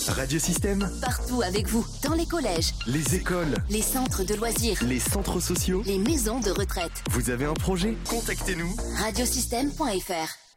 Radiosystème, Partout avec vous, dans les collèges, les écoles, les centres de loisirs, les centres sociaux. les maisons de retraite. Vous avez un projet? Contactez-nous. Radiosystème.fr